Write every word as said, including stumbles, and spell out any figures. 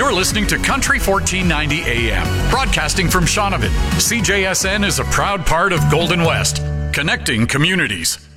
You're listening to Country fourteen ninety A M, broadcasting from Shaunavon. C J S N is a proud part of Golden West, connecting communities.